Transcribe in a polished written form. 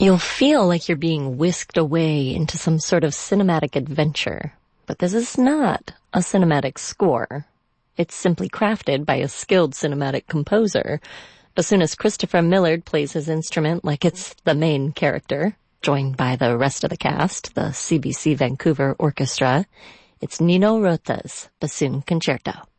You'll feel like you're being whisked away into some sort of cinematic adventure. But this is not a cinematic score. It's simply crafted by a skilled cinematic composer. Bassoonist Christopher Millard plays his instrument like it's the main character, joined by the rest of the cast, the CBC Vancouver Orchestra. It's Nino Rota's Bassoon Concerto.